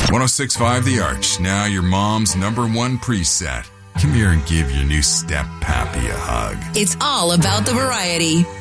106.5 The Arch, now your mom's number one preset. Come here and give your new step pappy a hug. It's all about the variety.